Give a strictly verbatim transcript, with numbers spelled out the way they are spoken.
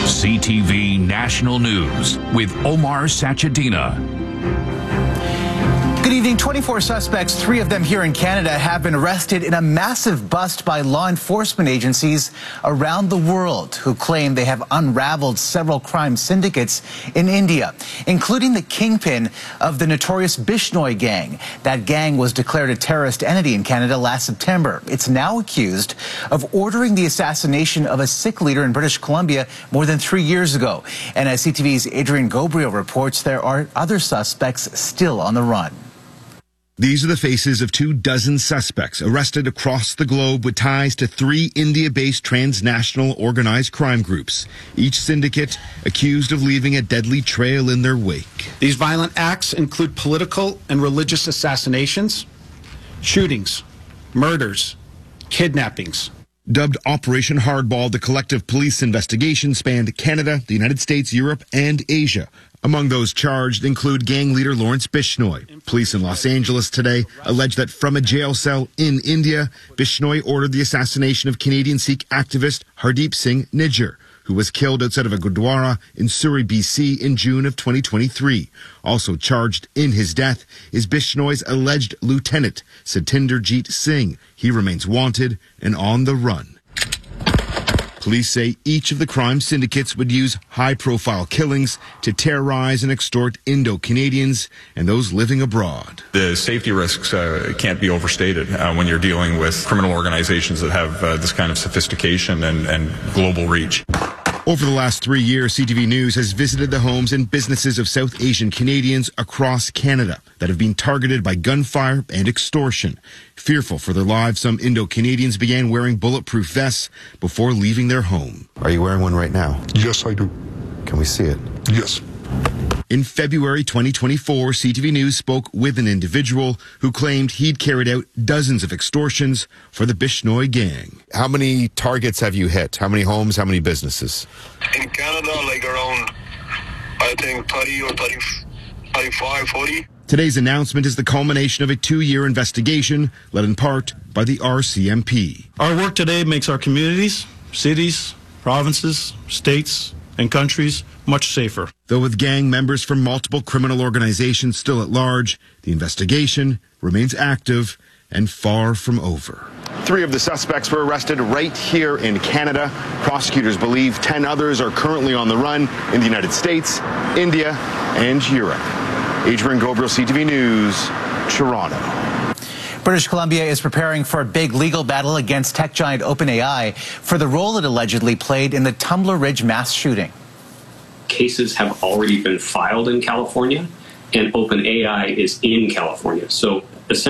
C T V National News with Omar Sachedina. Good evening. twenty-four suspects, three of them here in Canada, have been arrested in a massive bust by law enforcement agencies around the world who claim they have unraveled several crime syndicates in India, including the kingpin of the notorious Bishnoi gang. That gang was declared a terrorist entity in Canada last September. It's now accused of ordering the assassination of a Sikh leader in British Columbia more than three years ago. And as C T V's Adrian Gobrio reports, there are other suspects still on the run. These are the faces of two dozen suspects arrested across the globe with ties to three India-based transnational organized crime groups, each syndicate accused of leaving a deadly trail in their wake. These violent acts include political and religious assassinations, shootings, murders, kidnappings. Dubbed Operation Hardball, the collective police investigation spanned Canada, the United States, Europe, and Asia. Among those charged include gang leader Lawrence Bishnoi. Police in Los Angeles today allege that from a jail cell in India, Bishnoi ordered the assassination of Canadian Sikh activist Hardeep Singh Nijjar, who was killed outside of a Gurdwara in Surrey, B C in June of twenty twenty-three. Also charged in his death is Bishnoi's alleged lieutenant, Satinderjeet Singh. He remains wanted and on the run. Police say each of the crime syndicates would use high-profile killings to terrorize and extort Indo-Canadians and those living abroad. The safety risks uh, can't be overstated uh, when you're dealing with criminal organizations that have uh, this kind of sophistication and, and global reach. Over the last three years, C T V News has visited the homes and businesses of South Asian Canadians across Canada that have been targeted by gunfire and extortion. Fearful for their lives, some Indo-Canadians began wearing bulletproof vests before leaving their home. Are you wearing one right now? Yes, I do. Can we see it? Yes. In February twenty twenty-four, C T V News spoke with an individual who claimed he'd carried out dozens of extortions for the Bishnoi gang. How many targets have you hit? How many homes? How many businesses? In Canada, like around, I think, thirty or thirty, thirty-five, forty. Today's announcement is the culmination of a two-year investigation led in part by the R C M P. Our work today makes our communities, cities, provinces, states, and countries much safer. Though with gang members from multiple criminal organizations still at large, the investigation remains active and far from over. Three of the suspects were arrested right here in Canada. Prosecutors believe ten others are currently on the run in the United States, India, and Europe. Adrian Gobrio, C T V News, Toronto. British Columbia is preparing for a big legal battle against tech giant OpenAI for the role it allegedly played in the Tumbler Ridge mass shooting. Cases have already been filed in California, and OpenAI is in California. So